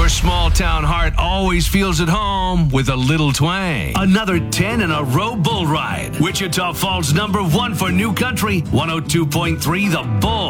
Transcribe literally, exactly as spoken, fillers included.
Your small town heart always feels at home with a little twang. Another ten in a row bull ride. Wichita Falls number one for New Country, one oh two point three The Bull.